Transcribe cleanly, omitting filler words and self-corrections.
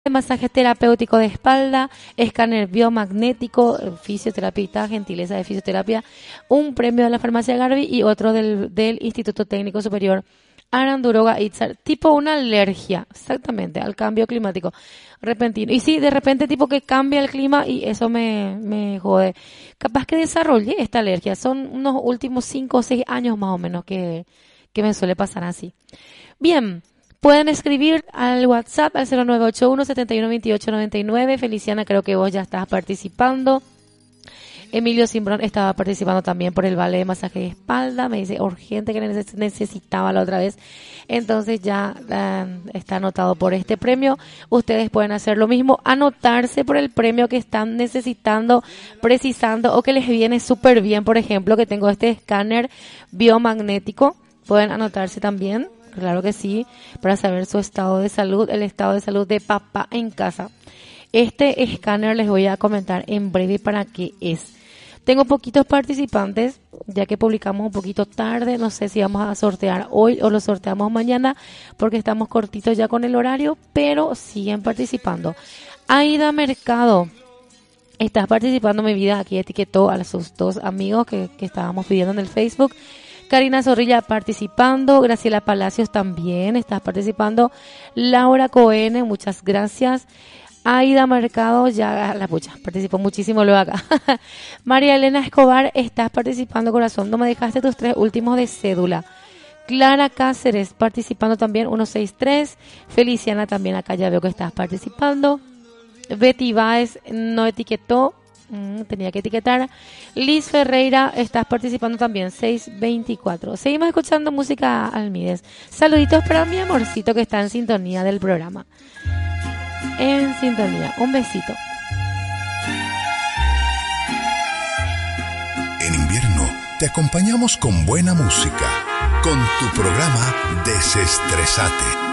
masaje terapéutico de espalda, escáner biomagnético, fisioterapia, gentileza de fisioterapia, un premio de la farmacia Garvey y otro del Instituto Técnico Superior Aranduroga Itzar, tipo una alergia, exactamente, al cambio climático repentino. Y sí, de repente tipo que cambia el clima y eso me jode. Capaz que desarrollé esta alergia, son unos últimos 5 o 6 años más o menos que me suele pasar así. Bien. Pueden escribir al WhatsApp al 0981 712899. Feliciana, creo que vos ya estás participando. Emilio Simbrón estaba participando también por el vale de masaje de espalda. Me dice urgente que necesitaba la otra vez. Entonces ya está anotado por este premio. Ustedes pueden hacer lo mismo, anotarse por el premio que están necesitando, precisando o que les viene súper bien. Por ejemplo, que tengo este escáner biomagnético. Pueden anotarse también. Claro que sí, para saber su estado de salud, el estado de salud de papá en casa. Este escáner les voy a comentar en breve para qué es. Tengo poquitos participantes, ya que publicamos un poquito tarde, no sé si vamos a sortear hoy o lo sorteamos mañana, porque estamos cortitos ya con el horario, pero siguen participando. Aida Mercado, estás participando, mi vida, aquí etiquetó a sus 2 amigos que estábamos pidiendo en el Facebook. Karina Zorrilla participando, Graciela Palacios también estás participando, Laura Cohen, muchas gracias, Aida Mercado, ya la pucha, participó muchísimo luego acá. María Elena Escobar, estás participando, corazón, no me dejaste tus 3 últimos de cédula. Clara Cáceres participando también, 163, Feliciana también acá ya veo que estás participando. Betty Baez no etiquetó. Tenía que etiquetar. Liz Ferreira, estás participando también, 624. Seguimos escuchando música Almides. Saluditos para mi amorcito que está en sintonía del programa. En sintonía. Un besito. En invierno te acompañamos con buena música, con tu programa Desestresate.